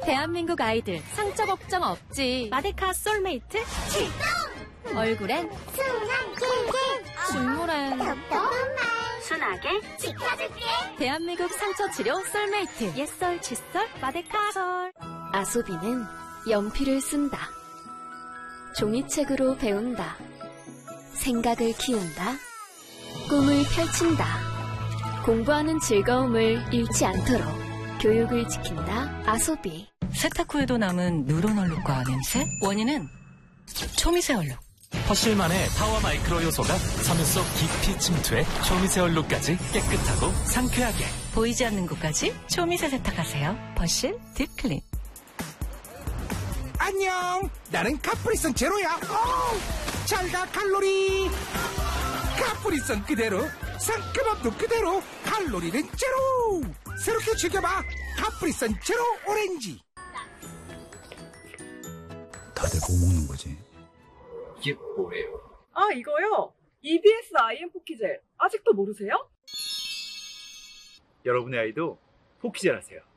대한민국 아이들 상처 걱정 없지. 마데카 솔메이트 출동! 얼굴엔 순한 꿀꿀, 눈물엔 답답한 말, 순하게 지켜줄게. 대한민국 상처 치료 솔메이트. 옛설 칫솔 마데카 솔. 아소비는 연필을 쓴다. 종이책으로 배운다. 생각을 키운다. 꿈을 펼친다. 공부하는 즐거움을 잃지 않도록 교육을 지킨다. 아소비. 세탁 후에도 남은 누런 얼룩과 냄새? 원인은 초미세 얼룩. 퍼실만의 파워 마이크로 요소가 섬유 속 깊이 침투해 초미세 얼룩까지 깨끗하고 상쾌하게. 보이지 않는 곳까지 초미세 세탁하세요. 퍼실 딥클린. 안녕, 나는 카프리선 제로야. 잘가 칼로리. 카프리선 그대로, 상큼함도 그대로, 칼로리는 제로. 새롭게 즐겨봐, 카프리선 제로 오렌지. 다들 뭐 먹는 거지? 이게 뭐예요? 아, 이거요? EBS IM 포키젤. 아직도 모르세요? 여러분의 아이도 포키젤 하세요.